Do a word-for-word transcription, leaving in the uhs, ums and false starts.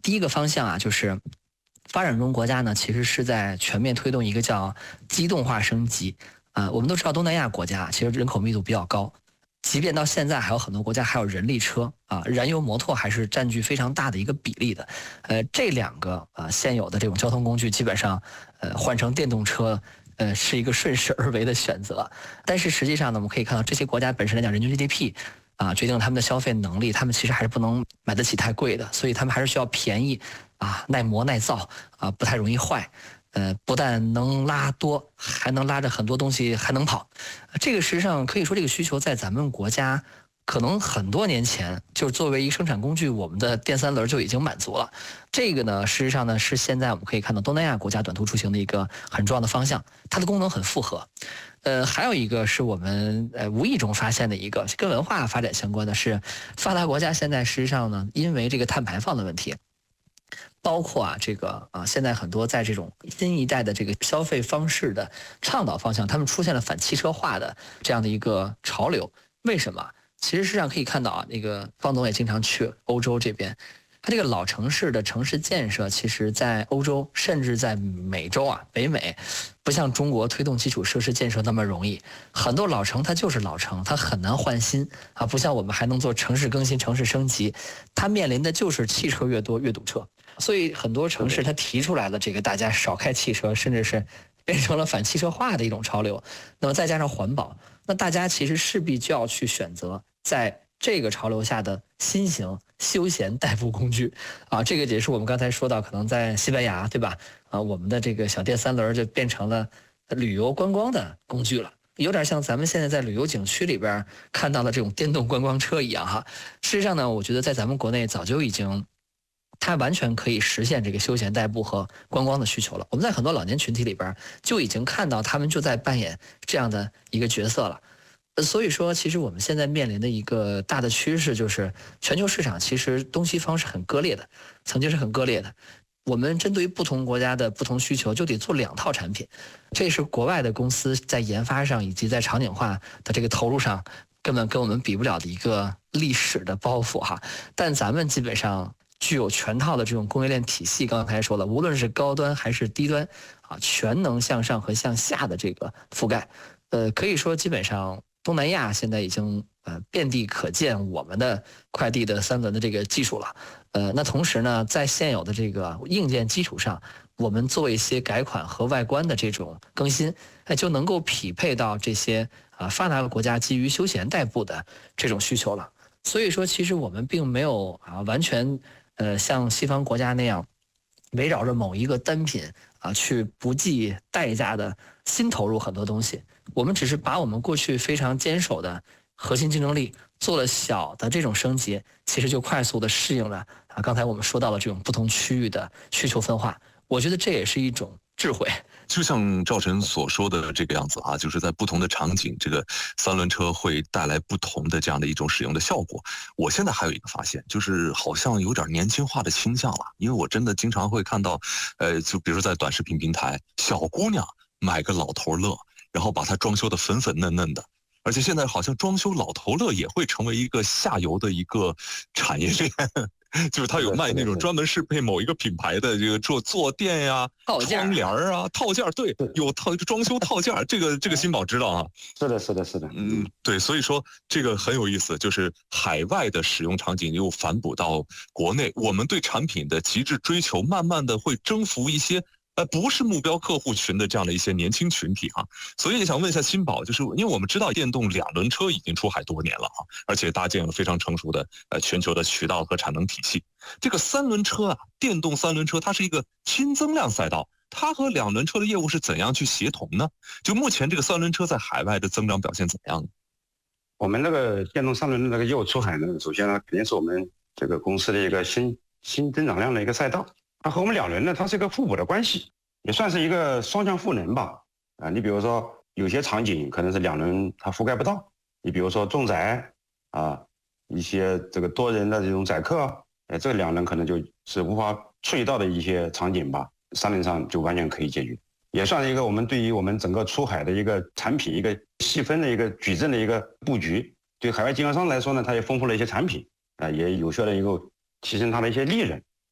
第一个方向啊，就是发展中国家呢，其实是在全面推动一个叫机动化升级。呃，我们都知道东南亚国家其实人口密度比较高，即便到现在还有很多国家还有人力车啊，燃油摩托还是占据非常大的一个比例的。呃，这两个呃现有的这种交通工具，基本上呃换成电动车。呃，是一个顺势而为的选择，但是实际上呢，我们可以看到这些国家本身来讲，人均 G D P 啊，决定了他们的消费能力，他们其实还是不能买得起太贵的，所以他们还是需要便宜啊，耐磨耐造啊，不太容易坏。呃，不但能拉多，还能拉着很多东西，还能跑。这个实际上可以说，这个需求在咱们国家可能很多年前就作为一个生产工具，我们的电三轮就已经满足了。这个呢，事实上呢是现在我们可以看到东南亚国家短途出行的一个很重要的方向，它的功能很复合。呃，还有一个是我们呃无意中发现的一个跟文化发展相关的是，发达国家现在实际上呢，因为这个碳排放的问题。包括啊，这个啊，现在很多在这种新一代的这个消费方式的倡导方向，他们出现了反汽车化的这样的一个潮流。为什么？其实实际上可以看到啊，那个方总也经常去欧洲这边，它这个老城市的城市建设，其实在欧洲甚至在美洲啊，北美，不像中国推动基础设施建设那么容易。很多老城它就是老城，它很难换新啊，不像我们还能做城市更新、城市升级，它面临的就是汽车越多越堵车。所以很多城市它提出来了这个大家少开汽车，甚至是变成了反汽车化的一种潮流。那么再加上环保，那大家其实势必就要去选择在这个潮流下的新型休闲代步工具啊，这个也是我们刚才说到，可能在西班牙，对吧？啊，我们的这个小电三轮就变成了旅游观光的工具了。有点像咱们现在在旅游景区里边看到的这种电动观光车一样哈。事实上呢，我觉得在咱们国内早就已经。它完全可以实现这个休闲代步和观光的需求了。我们在很多老年群体里边就已经看到他们就在扮演这样的一个角色了。所以说，其实我们现在面临的一个大的趋势就是，全球市场其实东西方是很割裂的，曾经是很割裂的。我们针对于不同国家的不同需求，就得做两套产品。这是国外的公司在研发上以及在场景化的这个投入上，根本跟我们比不了的一个历史的包袱哈。但咱们基本上。具有全套的这种供应链体系，刚才说了，无论是高端还是低端，啊，全能向上和向下的这个覆盖，呃，可以说基本上东南亚现在已经呃遍地可见我们的快递的三轮的这个技术了，呃，那同时呢，在现有的这个硬件基础上，我们做一些改款和外观的这种更新，哎，就能够匹配到这些啊发达国家基于休闲代步的这种需求了。所以说，其实我们并没有啊完全。呃，像西方国家那样，围绕着某一个单品啊，去不计代价的新投入很多东西。我们只是把我们过去非常坚守的核心竞争力做了小的这种升级，其实就快速的适应了啊。刚才我们说到了这种不同区域的需求分化，我觉得这也是一种智慧。 就像赵晨所说的这个样子啊，就是在不同的场景，这个三轮车会带来不同的这样的一种使用的效果。我现在还有一个发现，就是好像有点年轻化的倾向了，因为我真的经常会看到，呃，就比如在短视频平台，小姑娘买个老头乐，然后把它装修的粉粉嫩嫩的。而且现在好像装修老头乐也会成为一个下游的一个产业链，就是他有卖那种专门适配某一个品牌的这个做坐垫呀、窗帘啊、套件，对，有套装修套件，这个这个新宝知道啊。 是的，是的，是的， 嗯，对，所以说这个很有意思，就是海外的使用场景又反哺到国内，我们对产品的极致追求，慢慢的会征服一些。呃，不是目标客户群的这样的一些年轻群体哈、啊，所以也想问一下新宝，就是因为我们知道电动两轮车已经出海多年了哈、啊，而且搭建了非常成熟的呃全球的渠道和产能体系。这个三轮车啊，电动三轮车它是一个新增量赛道，它和两轮车的业务是怎样去协同呢？就目前这个三轮车在海外的增长表现怎么样呢？ 我们那个电动三轮的那个业务出海呢，首先呢肯定是我们这个公司的一个新新增长量的一个赛道。它和我们两轮呢，它是一个互补的关系，也算是一个双向赋能吧。啊，你比如说有些场景可能是两轮它覆盖不到，你比如说重载啊，一些这个多人的这种载客，哎，这两轮可能就是无法触及到的一些场景吧，三轮上就完全可以解决，也算是一个我们对于我们整个出海的一个产品一个细分的一个矩阵的一个布局。对海外经销商来说呢，它也丰富了一些产品啊，也有效的一个提升它的一些利润。